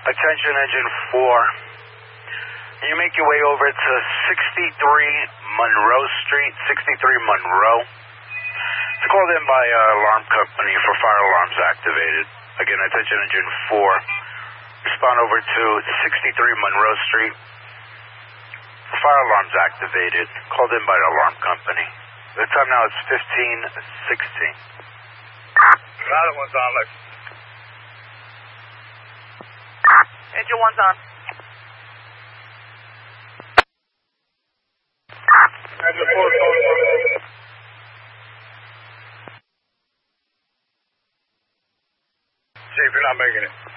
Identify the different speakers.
Speaker 1: Attention engine 4. You make your way over to 63 Monroe Street, 63 Monroe. It's called in by alarm company for fire alarms activated. Again, attention engine 4. Respond over to 63 Monroe Street. Fire alarms activated. Called in by the alarm company. The time now is 15:16.
Speaker 2: Another one's on, Lex.
Speaker 3: Engine 1's on.
Speaker 2: Engine 4's on. Chief, you're not making it.